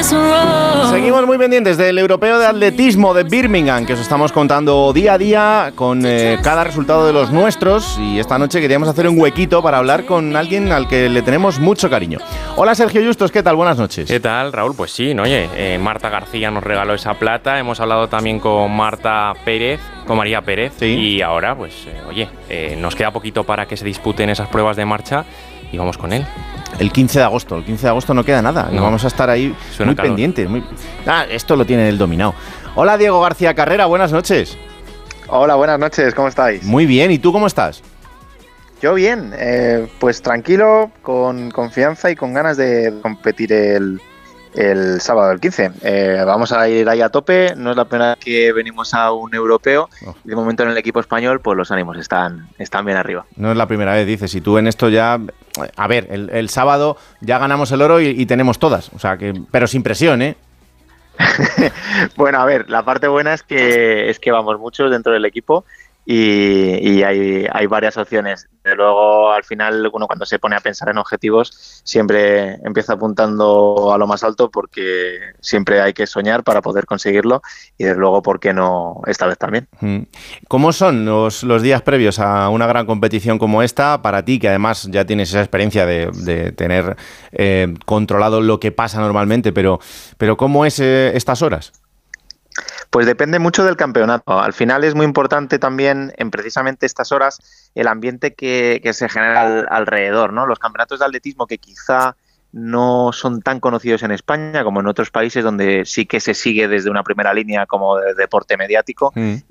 Seguimos muy pendientes del Europeo de Atletismo de Birmingham, que os estamos contando día a día con cada resultado de los nuestros, y esta noche queríamos hacer un huequito para hablar con alguien al que le tenemos mucho cariño. Hola Sergio Justos, ¿qué tal? Buenas noches. ¿Qué tal, Raúl? Pues sí, ¿no? Oye, Marta García nos regaló esa plata, hemos hablado también con María Pérez, sí. Y ahora, pues, nos queda poquito para que se disputen esas pruebas de marcha y vamos con él. El 15 de agosto no queda nada, no. Vamos a estar ahí muy pendientes. Esto lo tiene él dominado. Hola Diego García Carrera, buenas noches. Hola, buenas noches, ¿cómo estáis? Muy bien, ¿y tú cómo estás? Yo bien, pues tranquilo, con confianza y con ganas de competir el sábado del 15. Vamos a ir ahí a tope, no es la primera vez que venimos a un europeo y de momento en el equipo español pues los ánimos están bien arriba. No es la primera vez, dices, y tú en esto ya... A ver, el sábado ya ganamos el oro y tenemos todas, o sea que, pero sin presión, ¿eh? Bueno, a ver, la parte buena es que vamos muchos dentro del equipo y hay varias opciones. De luego, al final, uno cuando se pone a pensar en objetivos siempre empieza apuntando a lo más alto porque siempre hay que soñar para poder conseguirlo y desde luego, ¿por qué no esta vez también? ¿Cómo son los días previos a una gran competición como esta para ti, que además ya tienes esa experiencia de tener controlado lo que pasa normalmente, pero ¿cómo es estas horas? Pues depende mucho del campeonato. Al final es muy importante también en precisamente estas horas el ambiente que se genera alrededor, ¿no? Los campeonatos de atletismo que quizá no son tan conocidos en España como en otros países donde sí que se sigue desde una primera línea como de deporte mediático,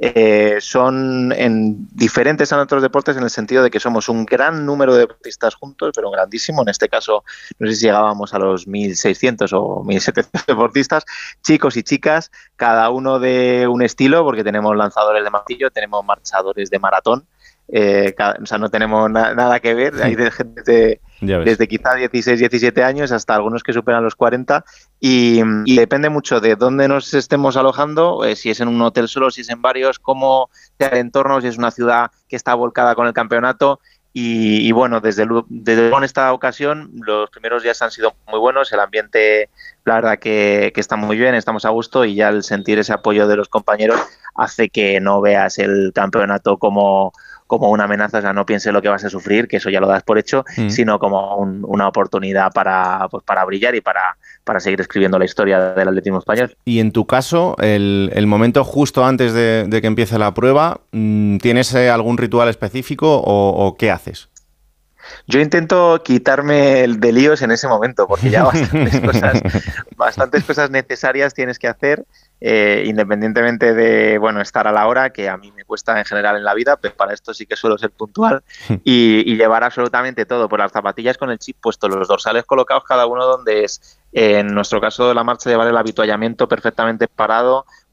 son diferentes a otros deportes en el sentido de que somos un gran número de deportistas juntos, pero un grandísimo, en este caso no sé si llegábamos a los 1.600 o 1.700 deportistas, chicos y chicas, cada uno de un estilo, porque tenemos lanzadores de martillo, tenemos marchadores de maratón, o sea, no tenemos nada que ver, hay de gente desde quizá 16, 17 años hasta algunos que superan los 40 y depende mucho de dónde nos estemos alojando, si es en un hotel solo, si es en varios, cómo sea el entorno, si es una ciudad que está volcada con el campeonato y bueno, desde luego en esta ocasión los primeros días han sido muy buenos, el ambiente la verdad que está muy bien, estamos a gusto y ya el sentir ese apoyo de los compañeros hace que no veas el campeonato como una amenaza, o sea, no pienses lo que vas a sufrir, que eso ya lo das por hecho, sino como una oportunidad para brillar y para seguir escribiendo la historia del atletismo español. Y en tu caso, el momento justo antes de que empiece la prueba, ¿tienes algún ritual específico o qué haces? Yo intento quitarme de líos en ese momento, porque ya bastantes cosas necesarias tienes que hacer, independientemente de estar a la hora, que a mí me cuesta en general en la vida, pero para esto sí que suelo ser puntual y llevar absolutamente todo, por las zapatillas con el chip puesto, los dorsales colocados cada uno donde es. En nuestro caso de la marcha, llevar el avituallamiento perfectamente parado